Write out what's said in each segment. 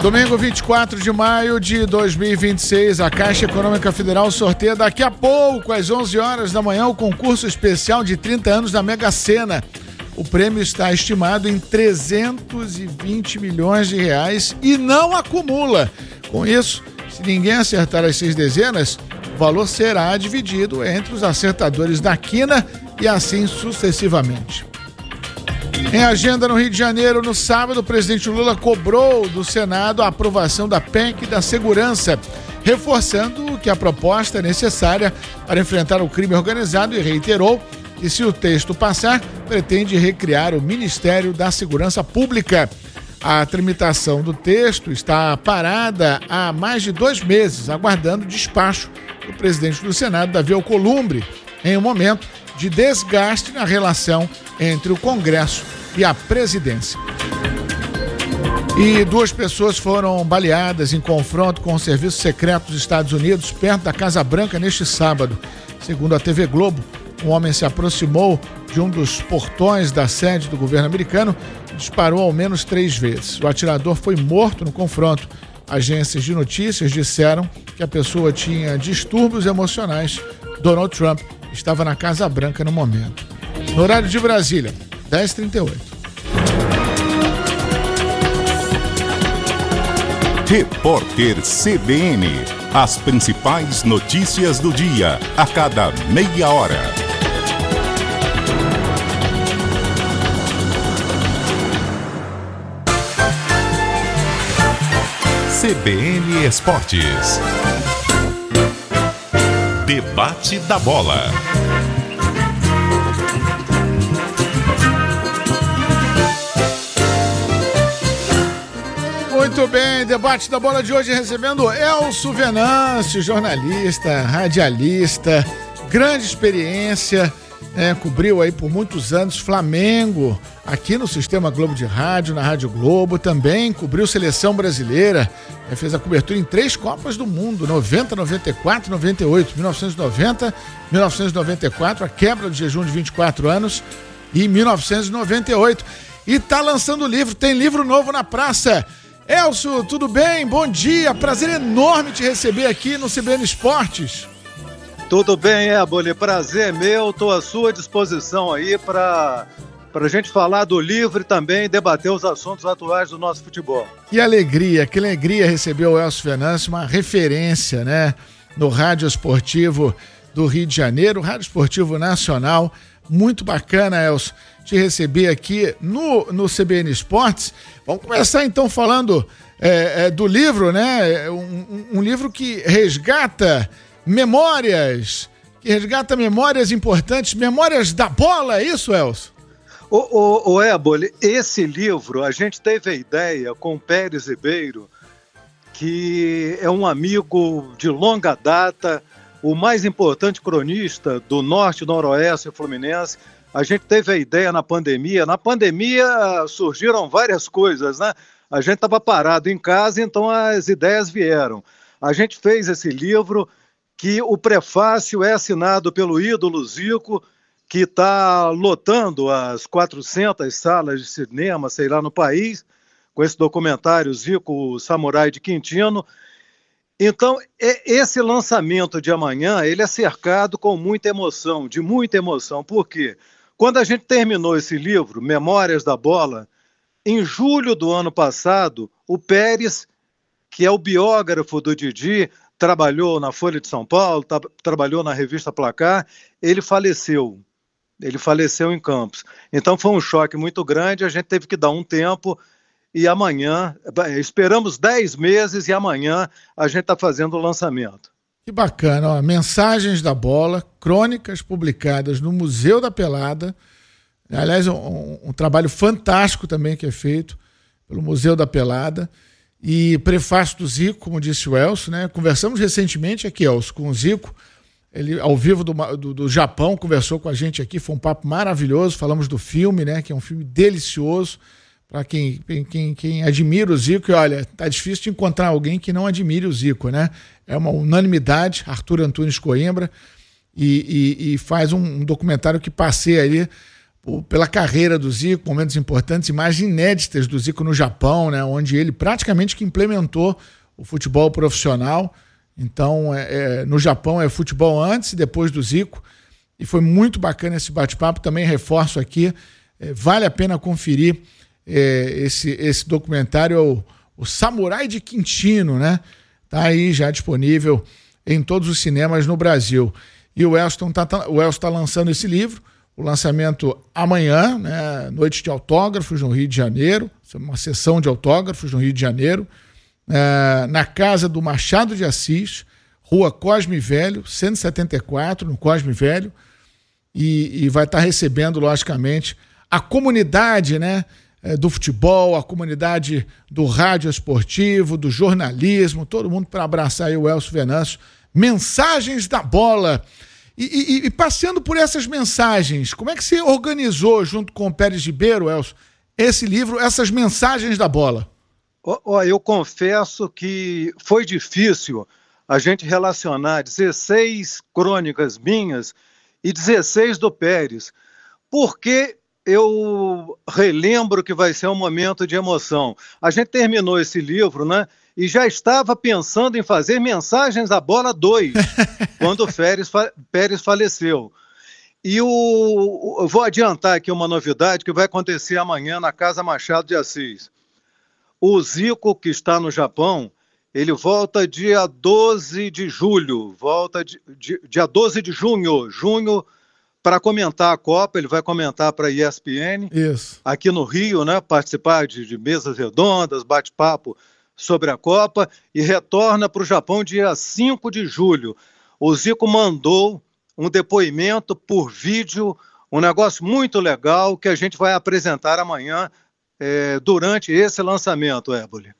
Domingo 24 de maio de 2026, a Caixa Econômica Federal sorteia daqui a pouco, às 11 horas da manhã, o concurso especial de 30 anos da Mega Sena. O prêmio está estimado em 320 milhões de reais e não acumula. Com isso, se ninguém acertar as 6 dezenas, o valor será dividido entre os acertadores da quina e assim sucessivamente. Em agenda no Rio de Janeiro, no sábado, o presidente Lula cobrou do Senado a aprovação da PEC da segurança, reforçando que a proposta é necessária para enfrentar o crime organizado e reiterou que, se o texto passar, pretende recriar o Ministério da Segurança Pública. A tramitação do texto está parada há mais de 2 meses, aguardando o despacho do presidente do Senado, Davi Alcolumbre, em um momento de desgaste na relação entre o Congresso e a presidência. E 2 pessoas foram baleadas em confronto com o Serviço Secreto dos Estados Unidos, perto da Casa Branca, neste sábado. Segundo a TV Globo, um homem se aproximou de um dos portões da sede do governo americano e disparou ao menos 3 vezes. O atirador foi morto no confronto. Agências de notícias disseram que a pessoa tinha distúrbios emocionais. Donald Trump estava na Casa Branca no momento. No horário de Brasília, 10h38. Repórter CBN. As principais notícias do dia, a cada meia hora. CBN Esportes. Debate da Bola. Muito bem, debate da bola de hoje recebendo Elcio Venâncio, jornalista, radialista, grande experiência, cobriu aí por muitos anos Flamengo, aqui no Sistema Globo de Rádio, na Rádio Globo, também cobriu Seleção Brasileira, fez a cobertura em 3 Copas do Mundo, 90, 94, 98, 1990, 1994, a quebra do jejum de 24 anos e 1998. E tá lançando livro, tem livro novo na praça. Elcio, tudo bem? Bom dia, prazer enorme te receber aqui no CBN Esportes. Tudo bem, Éboli, prazer meu, estou à sua disposição aí para a gente falar do livro e também debater os assuntos atuais do nosso futebol. Que alegria receber o Elcio Venâncio, uma referência, né, no Rádio Esportivo do Rio de Janeiro, Rádio Esportivo Nacional. Muito bacana, Elcio, te receber aqui no CBN Esportes. Vamos começar então falando do livro, né? Um livro que resgata memórias importantes, memórias da bola, é isso, Elcio? O Éboli, esse livro, a gente teve a ideia com o Pérez Ribeiro, que é um amigo de longa data, o mais importante cronista do Norte, Noroeste Fluminense. A gente teve a ideia na pandemia. Na pandemia surgiram várias coisas, né? A gente estava parado em casa, então as ideias vieram. A gente fez esse livro, que o prefácio é assinado pelo ídolo Zico, que está lotando as 400 salas de cinema, sei lá, no país, com esse documentário Zico, o Samurai de Quintino. Então, esse lançamento de amanhã, ele é cercado com muita emoção, de muita emoção. Por quê? Quando a gente terminou esse livro, Memórias da Bola, em julho do ano passado, o Pérez, que é o biógrafo do Didi, trabalhou na Folha de São Paulo, trabalhou na revista Placar, ele faleceu em Campos. Então foi um choque muito grande, a gente teve que dar um tempo e amanhã, esperamos 10 meses e amanhã a gente está fazendo o lançamento. Que bacana, ó, Mensagens da Bola, crônicas publicadas no Museu da Pelada, aliás, um trabalho fantástico também que é feito pelo Museu da Pelada, e prefácio do Zico, como disse o Elcio, né? Conversamos recentemente aqui, Elcio, com o Zico, ele ao vivo do Japão, conversou com a gente aqui, foi um papo maravilhoso, falamos do filme, né? Que é um filme delicioso, para quem admira o Zico, e olha, tá difícil de encontrar alguém que não admire o Zico, né? É uma unanimidade, Arthur Antunes Coimbra, e faz um documentário que passeia ali pela carreira do Zico, momentos importantes, imagens inéditas do Zico no Japão, né, onde ele praticamente que implementou o futebol profissional. Então, no Japão é futebol antes e depois do Zico, e foi muito bacana esse bate-papo. Também reforço aqui, vale a pena conferir esse documentário, o Samurai de Quintino, né? Tá aí já disponível em todos os cinemas no Brasil. E o Elcio tá lançando esse livro, o lançamento amanhã, né? Noite de autógrafos no Rio de Janeiro, uma sessão de autógrafos no Rio de Janeiro, na casa do Machado de Assis, Rua Cosme Velho, 174, no Cosme Velho, e vai estar recebendo, logicamente, a comunidade, né, do futebol, a comunidade do rádio esportivo, do jornalismo, todo mundo para abraçar aí o Elcio Venâncio. Mensagens da Bola. E passeando por essas mensagens, como é que você organizou, junto com o Pérez Ribeiro, Elcio, esse livro, essas mensagens da bola? Eu confesso que foi difícil a gente relacionar 16 crônicas minhas e 16 do Pérez, porque eu relembro que vai ser um momento de emoção. A gente terminou esse livro, né, e já estava pensando em fazer Mensagens da Bola 2, quando o Pérez faleceu. E eu vou adiantar aqui uma novidade que vai acontecer amanhã na Casa Machado de Assis. O Zico, que está no Japão, ele volta dia 12 de julho, dia 12 de junho, para comentar a Copa. Ele vai comentar para a ESPN, isso, aqui no Rio, né, participar de mesas redondas, bate-papo sobre a Copa, e retorna para o Japão dia 5 de julho. O Zico mandou um depoimento por vídeo, um negócio muito legal que a gente vai apresentar amanhã durante esse lançamento, Éboli.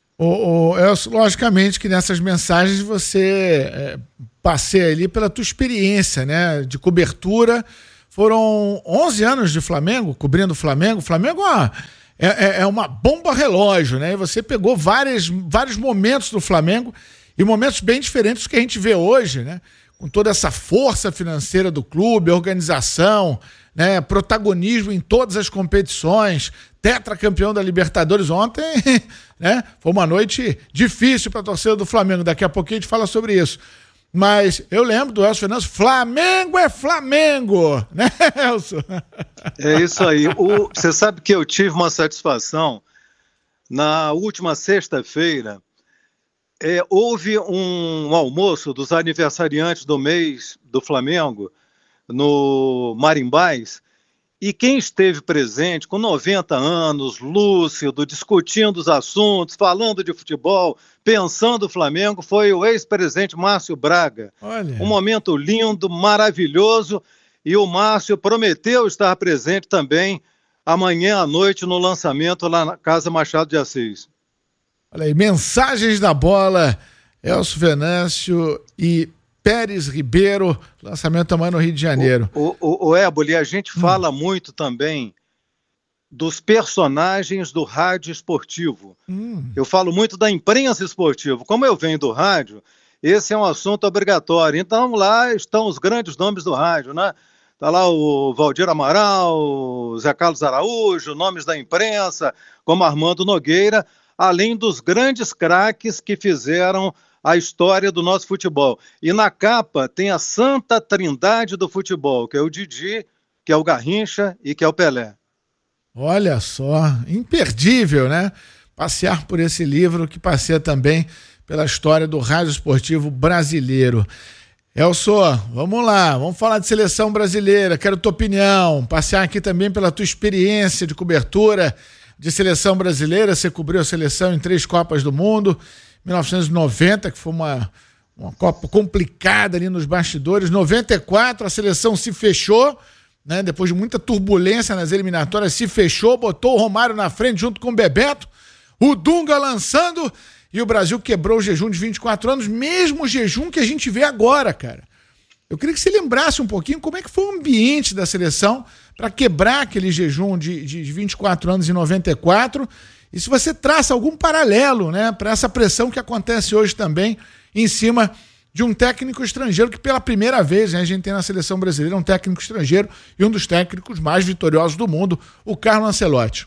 Logicamente que nessas mensagens você passeia ali pela tua experiência, né, de cobertura. Foram 11 anos de Flamengo, cobrindo o Flamengo. O Flamengo é uma bomba relógio, né? E você pegou vários momentos do Flamengo, e momentos bem diferentes do que a gente vê hoje, né? Com toda essa força financeira do clube, organização, né, protagonismo em todas as competições, tetracampeão da Libertadores ontem, né, foi uma noite difícil para a torcida do Flamengo. Daqui a pouquinho a gente fala sobre isso. Mas eu lembro do Elcio Venâncio, Flamengo é Flamengo, né, Elcio? É isso aí. Você sabe que eu tive uma satisfação na última sexta-feira. Houve um almoço dos aniversariantes do mês do Flamengo no Marimbás, e quem esteve presente com 90 anos, lúcido, discutindo os assuntos, falando de futebol, pensando o Flamengo, foi o ex-presidente Márcio Braga. Olha. Um momento lindo, maravilhoso, e o Márcio prometeu estar presente também amanhã à noite no lançamento lá na Casa Machado de Assis. Olha aí, Mensagens da Bola, Elcio Venâncio e Pérez Ribeiro, lançamento amanhã no Rio de Janeiro. O Éboli, a gente fala muito também dos personagens do rádio esportivo. Eu falo muito da imprensa esportiva. Como eu venho do rádio, esse é um assunto obrigatório. Então lá estão os grandes nomes do rádio, né? Está lá o Valdir Amaral, o Zé Carlos Araújo, nomes da imprensa, como Armando Nogueira, além dos grandes craques que fizeram a história do nosso futebol. E na capa tem a Santa Trindade do futebol, que é o Didi, que é o Garrincha e que é o Pelé. Olha só, imperdível, né? Passear por esse livro que passeia também pela história do rádio esportivo brasileiro. Elcio, vamos lá, vamos falar de seleção brasileira, quero tua opinião, passear aqui também pela tua experiência de cobertura de seleção brasileira. Você cobriu a seleção em 3 Copas do Mundo, 1990, que foi uma Copa complicada ali nos bastidores, 94 a seleção se fechou, né, depois de muita turbulência nas eliminatórias, se fechou, botou o Romário na frente junto com o Bebeto, o Dunga lançando, e o Brasil quebrou o jejum de 24 anos, mesmo jejum que a gente vê agora, cara. Eu queria que você lembrasse um pouquinho como é que foi o ambiente da seleção para quebrar aquele jejum de 24 anos em 94, e se você traça algum paralelo, né, para essa pressão que acontece hoje também em cima de um técnico estrangeiro, que pela primeira vez, né, a gente tem na seleção brasileira um técnico estrangeiro e um dos técnicos mais vitoriosos do mundo, o Carlo Ancelotti.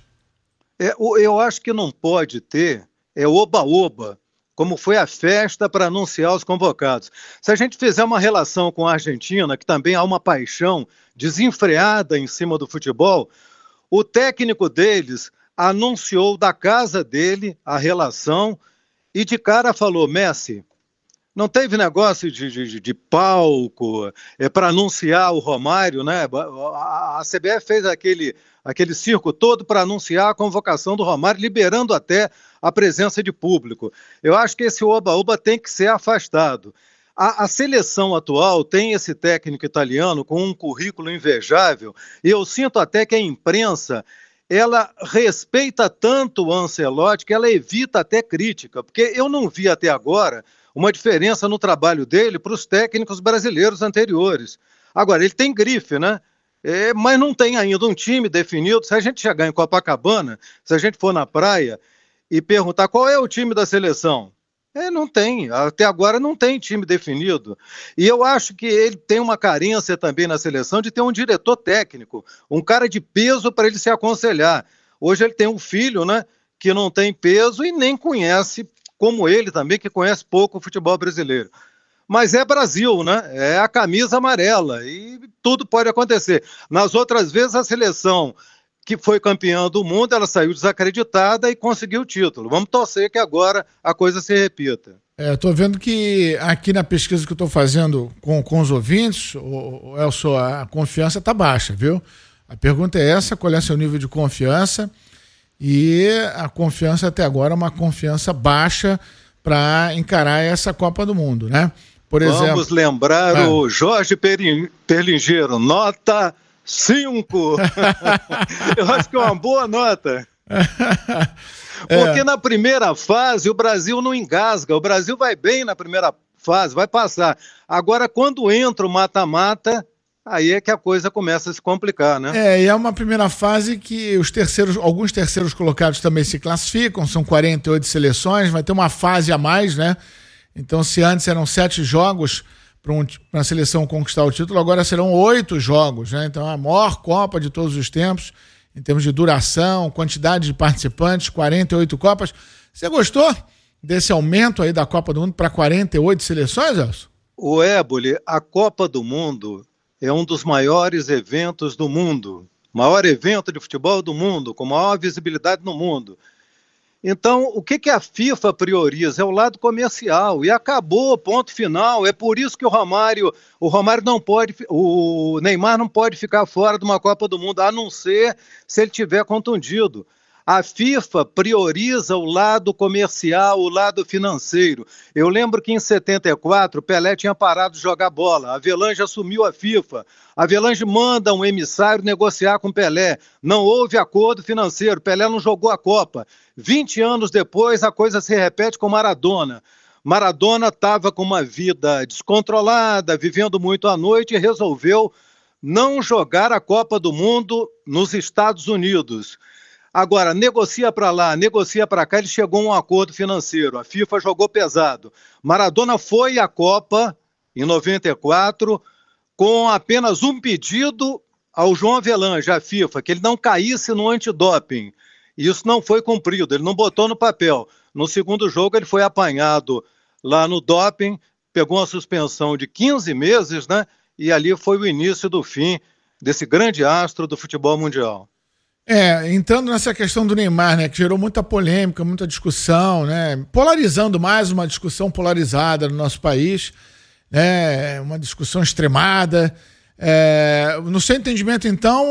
Eu acho que não pode ter oba-oba, como foi a festa para anunciar os convocados. Se a gente fizer uma relação com a Argentina, que também há uma paixão desenfreada em cima do futebol, o técnico deles anunciou da casa dele a relação e de cara falou: Messi, não teve negócio de palco para anunciar o Romário, né? A CBF fez aquele circo todo para anunciar a convocação do Romário, liberando até a presença de público. Eu acho que esse oba-oba tem que ser afastado. A seleção atual tem esse técnico italiano com um currículo invejável, e eu sinto até que a imprensa ela respeita tanto o Ancelotti que ela evita até crítica, porque eu não vi até agora uma diferença no trabalho dele para os técnicos brasileiros anteriores. Agora, ele tem grife, né? Mas não tem ainda um time definido. Se a gente chegar em Copacabana, se a gente for na praia e perguntar qual é o time da seleção, não tem. Até agora não tem time definido. E eu acho que ele tem uma carência também na seleção de ter um diretor técnico, um cara de peso para ele se aconselhar. Hoje ele tem um filho, né, que não tem peso e nem conhece, como ele também, que conhece pouco o futebol brasileiro. Mas é Brasil, né? É a camisa amarela e tudo pode acontecer. Nas outras vezes, a seleção que foi campeã do mundo, ela saiu desacreditada e conseguiu o título. Vamos torcer que agora a coisa se repita. Estou vendo que aqui na pesquisa que eu estou fazendo com os ouvintes, Elson, a confiança está baixa, viu? A pergunta é essa: qual é o seu nível de confiança? E a confiança até agora é uma confiança baixa para encarar essa Copa do Mundo, né? Por exemplo, vamos lembrar o Jorge Perlingeiro, nota 5. Eu acho que é uma boa nota. Porque na primeira fase o Brasil não engasga, o Brasil vai bem na primeira fase, vai passar. Agora, quando entra o mata-mata, aí é que a coisa começa a se complicar, né? E é uma primeira fase que alguns terceiros colocados também se classificam, são 48 seleções, vai ter uma fase a mais, né? Então, se antes eram 7 jogos para a seleção conquistar o título, agora serão 8 jogos, né? Então, a maior Copa de todos os tempos, em termos de duração, quantidade de participantes, 48 Copas. Você gostou desse aumento aí da Copa do Mundo para 48 seleções, Elson? O Éboli, a Copa do Mundo é um dos maiores eventos do mundo, maior evento de futebol do mundo, com maior visibilidade no mundo. Então, o que a FIFA prioriza? É o lado comercial, e acabou, ponto final. É por isso que o Neymar não pode ficar fora de uma Copa do Mundo, a não ser se ele tiver contundido. A FIFA prioriza o lado comercial, o lado financeiro. Eu lembro que em 74, Pelé tinha parado de jogar bola. A Avelange assumiu a FIFA. A Avelange manda um emissário negociar com Pelé. Não houve acordo financeiro. Pelé não jogou a Copa. 20 anos depois, a coisa se repete com Maradona. Maradona estava com uma vida descontrolada, vivendo muito à noite e resolveu não jogar a Copa do Mundo nos Estados Unidos. Agora, negocia para lá, negocia para cá, ele chegou a um acordo financeiro. A FIFA jogou pesado. Maradona foi à Copa, em 94, com apenas um pedido ao João Avelange, à FIFA, que ele não caísse no antidoping. E isso não foi cumprido, ele não botou no papel. No segundo jogo, ele foi apanhado lá no doping, pegou uma suspensão de 15 meses, né? E ali foi o início do fim desse grande astro do futebol mundial. Entrando nessa questão do Neymar, né, que gerou muita polêmica, muita discussão, né, polarizando mais uma discussão polarizada no nosso país, né, uma discussão extremada. No seu entendimento, então,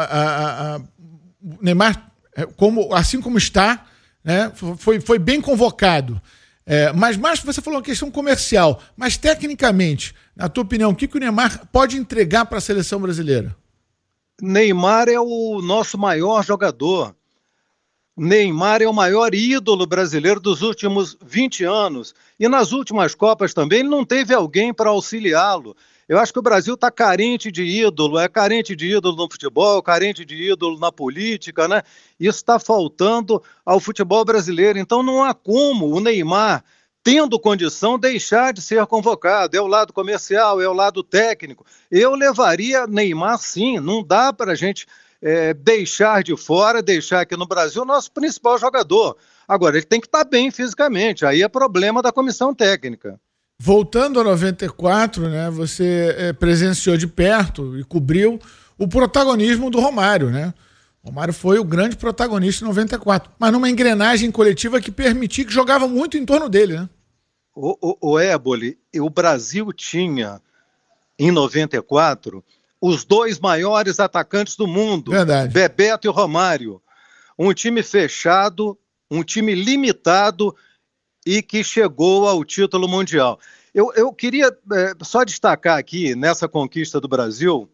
o Neymar, assim como está, né, foi bem convocado. Mas mais você falou uma questão comercial, mas tecnicamente, na tua opinião, o que o Neymar pode entregar para a seleção brasileira? Neymar é o nosso maior jogador. Neymar é o maior ídolo brasileiro dos últimos 20 anos. E nas últimas Copas também ele não teve alguém para auxiliá-lo. Eu acho que o Brasil está carente de ídolo, carente de ídolo no futebol, carente de ídolo na política, né? Isso está faltando ao futebol brasileiro. Então não há como o Neymar tendo condição, deixar de ser convocado. É o lado comercial, é o lado técnico. Eu levaria Neymar, sim. Não dá para a gente deixar de fora, deixar aqui no Brasil o nosso principal jogador. Agora, ele tem que estar bem fisicamente. Aí é problema da comissão técnica. Voltando a 94, né, você presenciou de perto e cobriu o protagonismo do Romário, né? O Romário foi o grande protagonista em 94, mas numa engrenagem coletiva que permitia, que jogava muito em torno dele, né? O Éboli, o Brasil tinha, em 94, os dois maiores atacantes do mundo, Verdade. Bebeto e Romário. Um time fechado, um time limitado e que chegou ao título mundial. Eu queria só destacar aqui, nessa conquista do Brasil,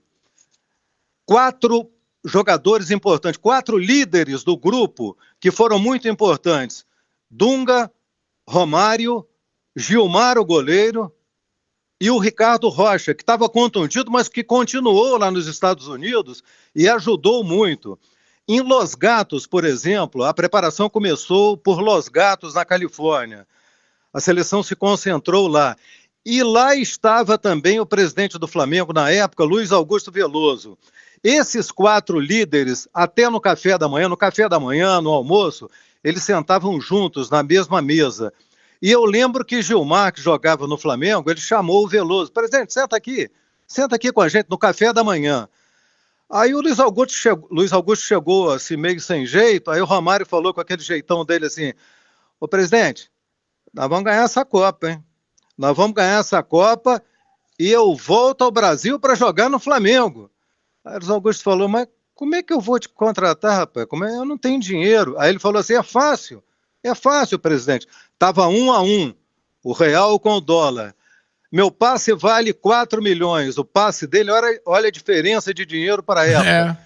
4 jogadores importantes, 4 líderes do grupo que foram muito importantes. Dunga, Romário, Gilmar, o goleiro, e o Ricardo Rocha, que estava contundido, mas que continuou lá nos Estados Unidos e ajudou muito. Em Los Gatos, por exemplo, a preparação começou por Los Gatos, na Califórnia. A seleção se concentrou lá. E lá estava também o presidente do Flamengo na época, Luiz Augusto Veloso. Esses 4 líderes, até no café da manhã, no almoço, eles sentavam juntos na mesma mesa. E eu lembro que Gilmar, que jogava no Flamengo, ele chamou o Veloso. Presidente, senta aqui com a gente no café da manhã. Aí o Luiz Augusto chegou assim, meio sem jeito, aí o Romário falou com aquele jeitão dele assim: ô presidente, nós vamos ganhar essa Copa, hein? Nós vamos ganhar essa Copa e eu volto ao Brasil para jogar no Flamengo. Aí o Luiz Augusto falou: mas como é que eu vou te contratar, rapaz? Eu não tenho dinheiro. Aí ele falou assim: é fácil, presidente. Estava 1-1, o real com o dólar. Meu passe vale 4 milhões. O passe dele, olha a diferença de dinheiro para a época.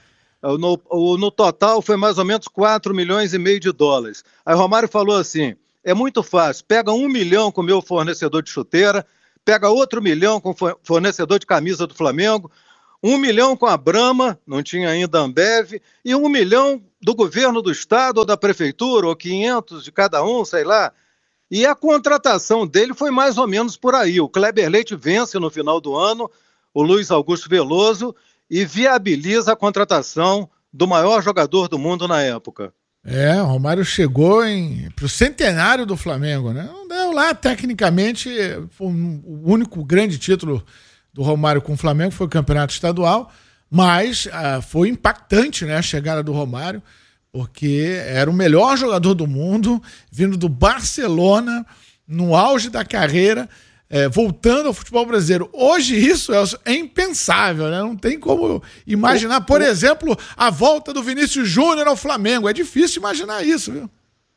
No total foi mais ou menos 4 milhões e meio de dólares. Aí o Romário falou assim: é muito fácil, pega 1 milhão com o meu fornecedor de chuteira, pega outro 1 milhão com o fornecedor de camisa do Flamengo, 1 milhão com a Brahma, não tinha ainda a Ambev, e 1 milhão do governo do estado ou da prefeitura, ou 500 de cada um, sei lá. E a contratação dele foi mais ou menos por aí. O Kleber Leite vence no final do ano, o Luiz Augusto Veloso, e viabiliza a contratação do maior jogador do mundo na época. O Romário chegou para o centenário do Flamengo, né? Não deu lá, tecnicamente, foi o único grande título do Romário com o Flamengo foi o campeonato estadual, mas foi impactante, né, a chegada do Romário, porque era o melhor jogador do mundo, vindo do Barcelona, no auge da carreira, voltando ao futebol brasileiro. Hoje isso é impensável, né? Não tem como imaginar, por exemplo, a volta do Vinícius Júnior ao Flamengo. É difícil imaginar isso, viu?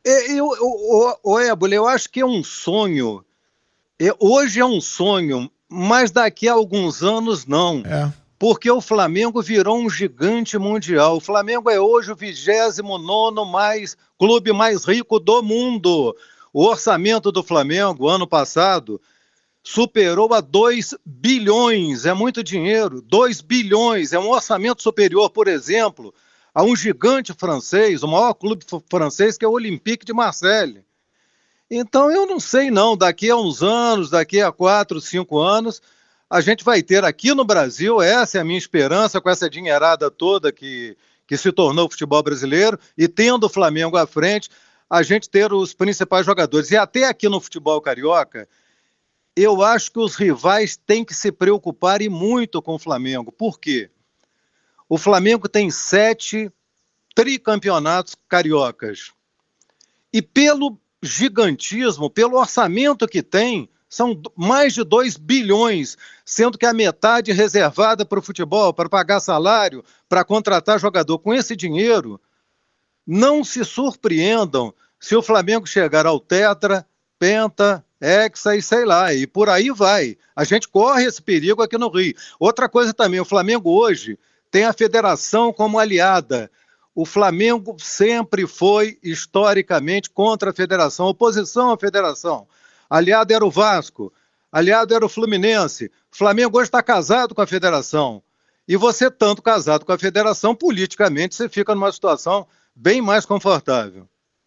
Ébole, eu acho que é um sonho. Hoje é um sonho, mas daqui a alguns anos não. Porque o Flamengo virou um gigante mundial. O Flamengo é hoje o 29º clube mais rico do mundo. O orçamento do Flamengo, ano passado, superou a 2 bilhões. É muito dinheiro. 2 bilhões. É um orçamento superior, por exemplo, a um gigante francês, o maior clube francês, que é o Olympique de Marseille. Então, eu não sei não. Daqui a uns anos, daqui a 4, 5 anos... a gente vai ter aqui no Brasil, essa é a minha esperança, com essa dinheirada toda que se tornou o futebol brasileiro, e tendo o Flamengo à frente, a gente ter os principais jogadores. E até aqui no futebol carioca, eu acho que os rivais têm que se preocupar e muito com o Flamengo. Por quê? O Flamengo tem 7 tricampeonatos cariocas. E pelo gigantismo, pelo orçamento que tem, são mais de 2 bilhões, sendo que a metade reservada para o futebol, para pagar salário, para contratar jogador. Com esse dinheiro, não se surpreendam se o Flamengo chegar ao tetra, penta, hexa e sei lá, e por aí vai. A gente corre esse perigo aqui no Rio. Outra coisa também, o Flamengo hoje tem a federação como aliada. O Flamengo sempre foi, historicamente, contra a federação, oposição à federação. Aliado era o Vasco, aliado era o Fluminense. O Flamengo hoje está casado com a federação. E você, tanto casado com a federação, politicamente, você fica numa situação bem mais confortável.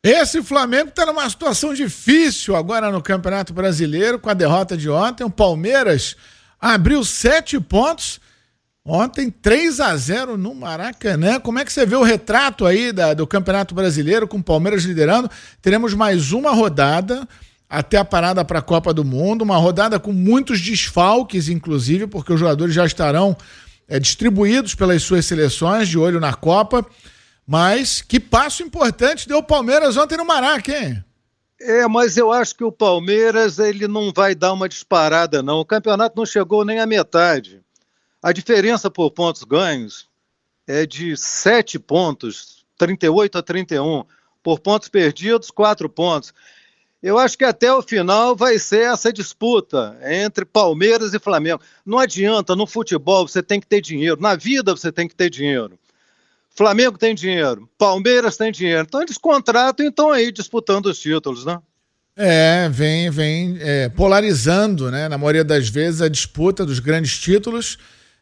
Esse Flamengo está numa situação difícil agora no Campeonato Brasileiro, com a derrota de ontem. O Palmeiras abriu 7 pontos, ontem 3-0 no Maracanã. Como é que você vê o retrato aí do Campeonato Brasileiro, com o Palmeiras liderando? Teremos mais uma rodada até a parada para a Copa do Mundo, uma rodada com muitos desfalques, inclusive, porque os jogadores já estarão distribuídos pelas suas seleções, de olho na Copa. Mas que passo importante deu o Palmeiras ontem no Maraca, hein? Mas eu acho que o Palmeiras ele não vai dar uma disparada, não. O campeonato não chegou nem à metade. A diferença por pontos ganhos é de 7 pontos, 38-31. Por pontos perdidos, 4 pontos. Eu acho que até o final vai ser essa disputa entre Palmeiras e Flamengo. Não adianta, no futebol você tem que ter dinheiro, na vida você tem que ter dinheiro. Flamengo tem dinheiro, Palmeiras tem dinheiro, então eles contratam e estão aí disputando os títulos, né? Vem polarizando, né, na maioria das vezes, a disputa dos grandes títulos,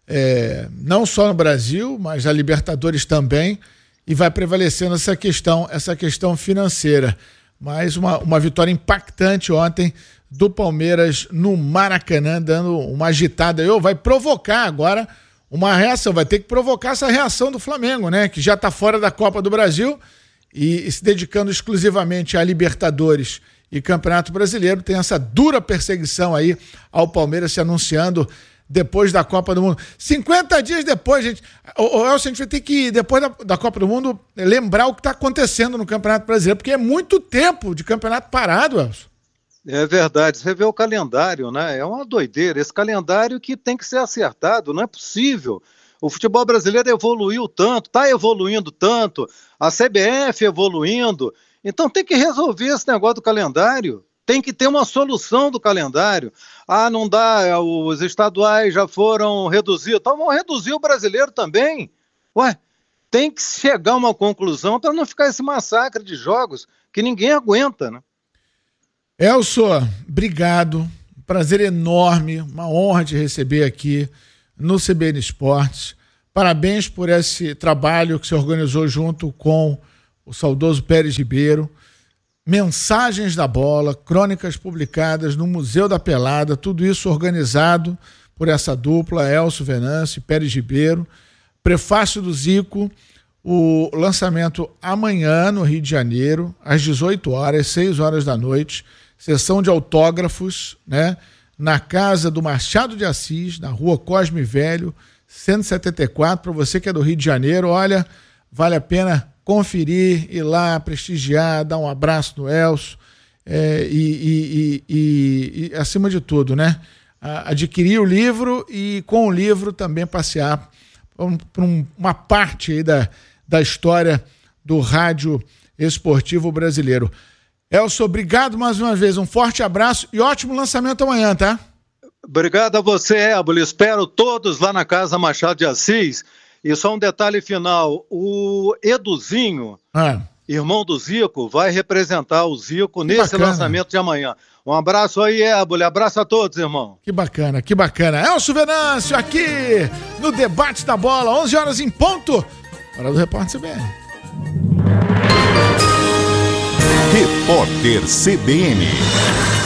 não só no Brasil, mas a Libertadores também, e vai prevalecendo essa questão financeira. Mas uma vitória impactante ontem do Palmeiras no Maracanã, dando uma agitada. Vai provocar agora uma reação, vai ter que provocar essa reação do Flamengo, né? Que já está fora da Copa do Brasil e se dedicando exclusivamente a Libertadores e Campeonato Brasileiro. Tem essa dura perseguição aí ao Palmeiras se anunciando depois da Copa do Mundo. 50 dias depois, gente. Elcio, a gente vai ter que, depois da Copa do Mundo, lembrar o que está acontecendo no Campeonato Brasileiro, porque é muito tempo de campeonato parado, Elcio. É verdade, você vê o calendário, né? É uma doideira, esse calendário que tem que ser acertado, não é possível. O futebol brasileiro evoluiu tanto, está evoluindo tanto, a CBF evoluindo, então tem que resolver esse negócio do calendário, tem que ter uma solução do calendário. Não dá, os estaduais já foram reduzidos, então vão reduzir o brasileiro também. Tem que chegar a uma conclusão para não ficar esse massacre de jogos que ninguém aguenta, né? Elcio, obrigado, prazer enorme, uma honra te receber aqui no CBN Esportes. Parabéns por esse trabalho que você organizou junto com o saudoso Pérez Ribeiro. Mensagens da Bola, crônicas publicadas no Museu da Pelada, tudo isso organizado por essa dupla, Elcio Venâncio e Pérez Ribeiro. Prefácio do Zico, o lançamento amanhã no Rio de Janeiro, às 18 horas, 6 horas da noite. Sessão de autógrafos, né? Na casa do Machado de Assis, na rua Cosme Velho, 174, para você que é do Rio de Janeiro. Olha, vale a pena conferir, ir lá, prestigiar, dar um abraço no Elcio e acima de tudo, né? Adquirir o livro e com o livro também passear por uma parte aí da história do rádio esportivo brasileiro. Elcio, obrigado mais uma vez, um forte abraço e ótimo lançamento amanhã, tá? Obrigado a você, Ébolo, espero todos lá na casa Machado de Assis. E só um detalhe final, o Eduzinho, irmão do Zico, vai representar o Zico nesse lançamento de amanhã. Um abraço aí, Ébolo, abraço a todos, irmão. Que bacana, que bacana. Elcio Venâncio aqui no Debate da Bola, 11 horas em ponto, hora do Repórter CBN. Repórter CBN.